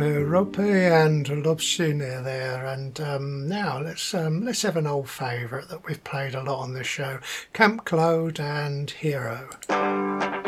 Merope and Lobsuna there, and now let's have an old favourite that we've played a lot on this show, Camp Claude and Hero.